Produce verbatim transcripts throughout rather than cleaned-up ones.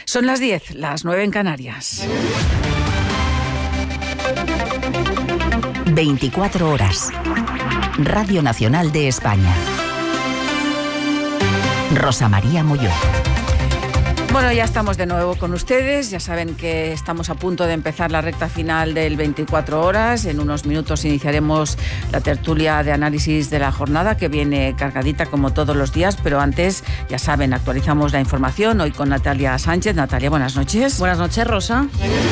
Son las diez, las nueve en Canarias. veinticuatro horas. Radio Nacional de España. Rosa María Molló. Bueno, ya estamos de nuevo con ustedes. Ya saben que estamos a punto de empezar la recta final del veinticuatro horas. En unos minutos iniciaremos la tertulia de análisis de la jornada, que viene cargadita como todos los días, pero antes, ya saben, actualizamos la información hoy con Natalia Sánchez. Natalia, buenas noches. Buenas noches, Rosa.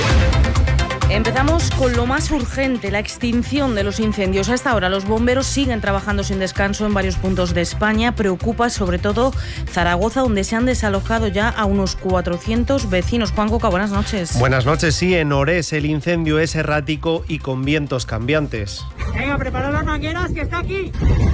Empezamos con lo más urgente, la extinción de los incendios. A esta hora los bomberos siguen trabajando sin descanso en varios puntos de España. Preocupa sobre todo Zaragoza, donde se han desalojado ya a unos cuatrocientos vecinos. Juan Coca, buenas noches. Buenas noches. Sí, en Orés el incendio es errático y con vientos cambiantes. Venga, preparad las mangueras, que está aquí.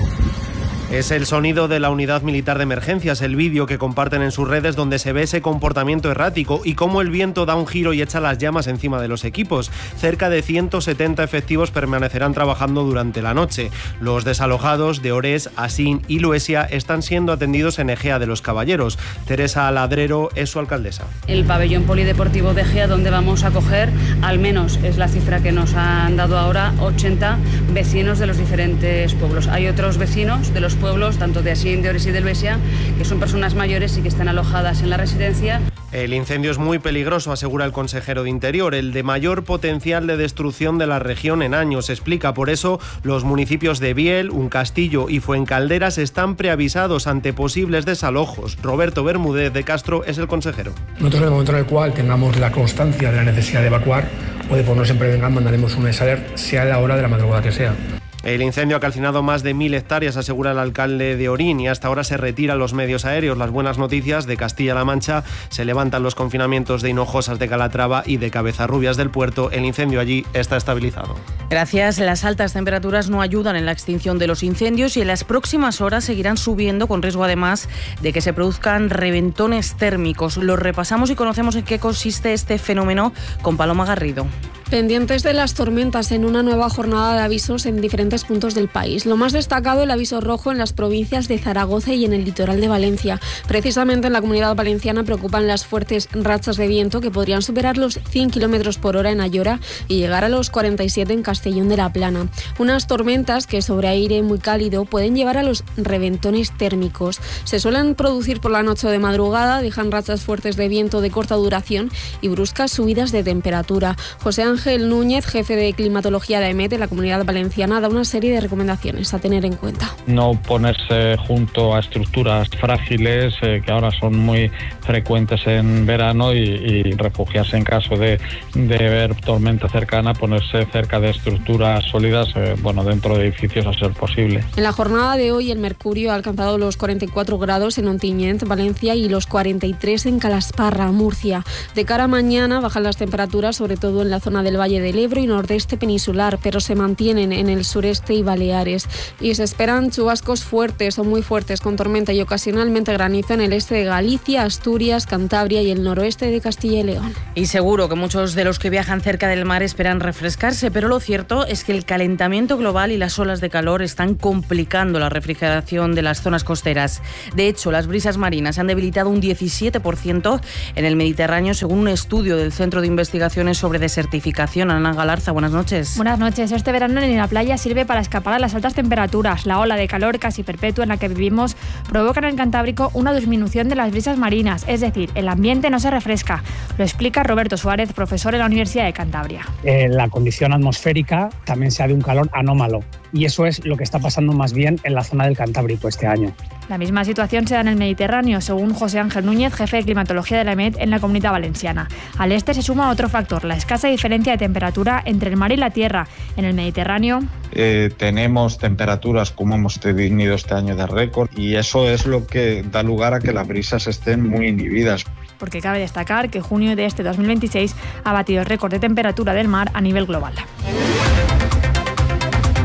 Es el sonido de la unidad militar de emergencias, el vídeo que comparten en sus redes donde se ve ese comportamiento errático y cómo el viento da un giro y echa las llamas encima de los equipos. Cerca de ciento setenta efectivos permanecerán trabajando durante la noche. Los desalojados de Orés, Asín y Luesia están siendo atendidos en Egea de los Caballeros. Teresa Ladrero es su alcaldesa. El pabellón polideportivo de Egea, donde vamos a acoger, al menos es la cifra que nos han dado ahora, ochenta vecinos de los diferentes pueblos. Hay otros vecinos de los pueblos, tanto de Asín, de Orés y de Luesia, que son personas mayores y que están alojadas en la residencia. El incendio es muy peligroso, asegura el consejero de Interior, el de mayor potencial de destrucción de la región en años. Explica, por eso, los municipios de Biel, Uncastillo y Fuencalderas están preavisados ante posibles desalojos. Roberto Bermúdez de Castro es el consejero. Nosotros, en el momento en el cual tengamos la constancia de la necesidad de evacuar o de ponernos en prevención, mandaremos un S A R, sea la hora de la madrugada que sea. El incendio ha calcinado más de mil hectáreas, asegura el alcalde de Orín, y hasta ahora se retiran los medios aéreos. Las buenas noticias: de Castilla-La Mancha se levantan los confinamientos de Hinojosas, de Calatrava y de Cabezarrubias del Puerto. El incendio allí está estabilizado. Gracias. Las altas temperaturas no ayudan en la extinción de los incendios y en las próximas horas seguirán subiendo, con riesgo además de que se produzcan reventones térmicos. Los repasamos y conocemos en qué consiste este fenómeno con Paloma Garrido. Pendientes de las tormentas en una nueva jornada de avisos en diferentes puntos del país. Lo más destacado, el aviso rojo en las provincias de Zaragoza y en el litoral de Valencia. Precisamente en la Comunidad Valenciana preocupan las fuertes rachas de viento que podrían superar los cien kilómetros por hora en Ayora y llegar a los cuarenta y siete en Castellón de la Plana. Unas tormentas que, sobre aire muy cálido, pueden llevar a los reventones térmicos. Se suelen producir por la noche o de madrugada, dejan rachas fuertes de viento de corta duración y bruscas subidas de temperatura. José Ángel Núñez, jefe de climatología de EMET de la Comunidad Valenciana, da una serie de recomendaciones a tener en cuenta. No ponerse junto a estructuras frágiles eh, que ahora son muy frecuentes en verano y, y refugiarse en caso de, de ver tormenta cercana, ponerse cerca de estructuras sólidas, eh, bueno, dentro de edificios a ser posible. En la jornada de hoy el mercurio ha alcanzado los cuarenta y cuatro grados en Ontinyent, Valencia, y los cuarenta y tres en Calasparra, Murcia. De cara a mañana bajan las temperaturas, sobre todo en la zona del Valle del Ebro y nordeste peninsular, pero se mantienen en el sureste y Baleares. Y se esperan chubascos fuertes o muy fuertes con tormenta y ocasionalmente granizo en el este de Galicia, Asturias, Cantabria y el noroeste de Castilla y León. Y seguro que muchos de los que viajan cerca del mar esperan refrescarse, pero lo cierto es que el calentamiento global y las olas de calor están complicando la refrigeración de las zonas costeras. De hecho, las brisas marinas han debilitado un diecisiete por ciento en el Mediterráneo, según un estudio del Centro de Investigaciones sobre Desertificación. Ana Galarza, buenas noches. Buenas noches. Este verano en la playa sirve para escapar a las altas temperaturas. La ola de calor casi perpetua en la que vivimos provoca en el Cantábrico una disminución de las brisas marinas, es decir, el ambiente no se refresca. Lo explica Roberto Suárez, profesor en la Universidad de Cantabria. Eh, la condición atmosférica también sea de un calor anómalo. Y eso es lo que está pasando más bien en la zona del Cantábrico este año. La misma situación se da en el Mediterráneo, según José Ángel Núñez, jefe de climatología de la EMET en la Comunidad Valenciana. Al este se suma otro factor, la escasa diferencia de temperatura entre el mar y la tierra. En el Mediterráneo eh, tenemos temperaturas como hemos tenido este año de récord, y eso es lo que da lugar a que las brisas estén muy inhibidas. Porque cabe destacar que junio de este dos mil veintiséis ha batido el récord de temperatura del mar a nivel global.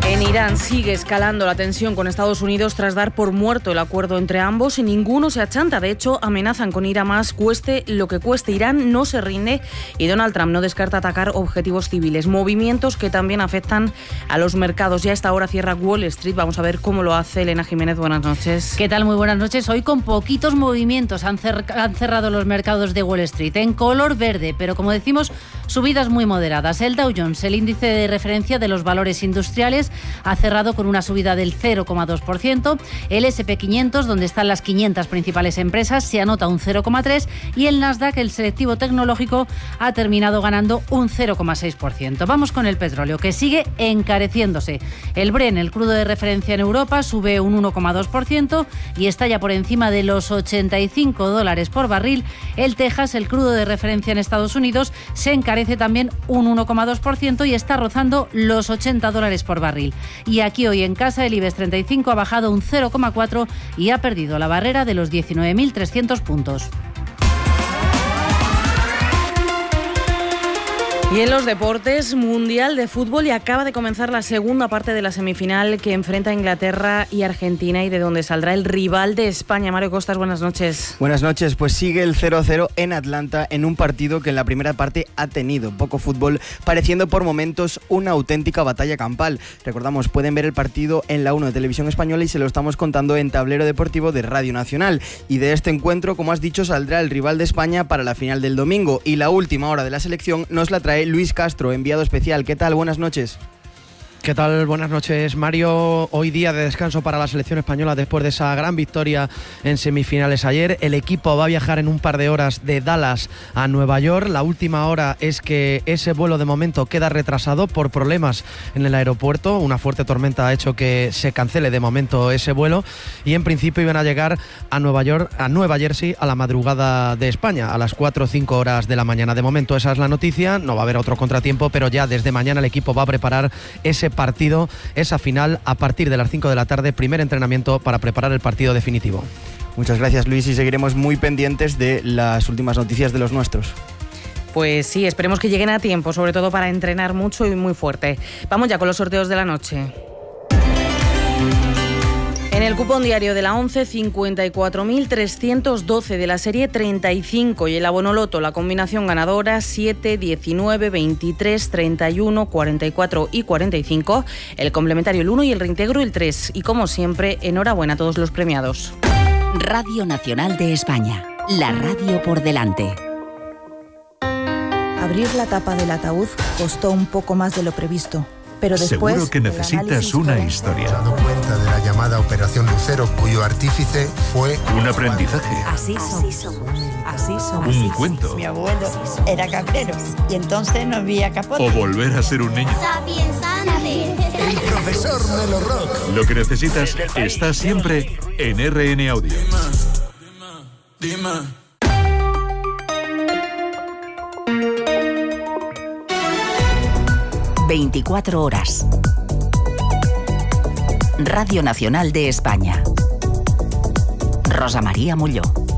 En Irán sigue escalando la tensión con Estados Unidos tras dar por muerto el acuerdo entre ambos y ninguno se achanta. De hecho, amenazan con ir a más, cueste lo que cueste. Irán no se rinde y Donald Trump no descarta atacar objetivos civiles. Movimientos que también afectan a los mercados. Ya a esta hora cierra Wall Street. Vamos a ver cómo lo hace Elena Jiménez. Buenas noches. ¿Qué tal? Muy buenas noches. Hoy con poquitos movimientos han, cer- han cerrado los mercados de Wall Street en color verde, pero como decimos, subidas muy moderadas. El Dow Jones, el índice de referencia de los valores industriales, ha cerrado con una subida del cero coma dos por ciento. El ese and pe quinientos, donde están las quinientas principales empresas, se anota un cero coma tres por ciento y el Nasdaq, el selectivo tecnológico, ha terminado ganando un cero coma seis por ciento. Vamos con el petróleo, que sigue encareciéndose. El Brent, el crudo de referencia en Europa, sube un uno coma dos por ciento y está ya por encima de los ochenta y cinco dólares por barril. El Texas, el crudo de referencia en Estados Unidos, se encarece también un uno coma dos por ciento y está rozando los ochenta dólares por barril. Y aquí hoy en casa el IBEX treinta y cinco ha bajado un cero coma cuatro y ha perdido la barrera de los diecinueve mil trescientos puntos. Y en los deportes, Mundial de Fútbol, y acaba de comenzar la segunda parte de la semifinal que enfrenta a Inglaterra y Argentina y de donde saldrá el rival de España. Mario Costas, buenas noches. Buenas noches, pues sigue el cero a cero en Atlanta en un partido que en la primera parte ha tenido poco fútbol, pareciendo por momentos una auténtica batalla campal. Recordamos, pueden ver el partido en la uno de Televisión Española y se lo estamos contando en Tablero Deportivo de Radio Nacional. Y de este encuentro, como has dicho, saldrá el rival de España para la final del domingo y la última hora de la selección nos la trae Luis Castro, enviado especial. ¿Qué tal? Buenas noches. ¿Qué tal? Buenas noches, Mario. Hoy día de descanso para la selección española después de esa gran victoria en semifinales ayer. El equipo va a viajar en un par de horas de Dallas a Nueva York. La última hora es que ese vuelo de momento queda retrasado por problemas en el aeropuerto. Una fuerte tormenta ha hecho que se cancele de momento ese vuelo y en principio iban a llegar a Nueva York, a Nueva Jersey, a la madrugada de España, a las cuatro o cinco horas de la mañana. De momento esa es la noticia. No va a haber otro contratiempo, pero ya desde mañana el equipo va a preparar ese partido, esa final, a partir de las cinco de la tarde, primer entrenamiento para preparar el partido definitivo. Muchas gracias, Luis, y seguiremos muy pendientes de las últimas noticias de los nuestros. Pues sí, esperemos que lleguen a tiempo, sobre todo para entrenar mucho y muy fuerte. Vamos ya con los sorteos de la noche. En el cupón diario de la once, cincuenta y cuatro mil trescientos doce de la serie treinta y cinco y el abono loto, la combinación ganadora siete, diecinueve, veintitrés, treinta y uno, cuarenta y cuatro y cuarenta y cinco, el complementario el uno y el reintegro el tres. Y como siempre, enhorabuena a todos los premiados. Radio Nacional de España, la radio por delante. Abrir la tapa del ataúd costó un poco más de lo previsto. Pero después, seguro que necesitas una historia. He dado cuenta de la llamada Operación Lucero, cuyo artífice fue un aprendizaje. Así somos. Así somos. Un cuento. Mi abuelo era cabrero y entonces no había capote. O volver a ser un niño. el profesor Melo Rock. Lo que necesitas está siempre en R N Audio. Dime, dime. veinticuatro horas. Radio Nacional de España. Rosa María Molló.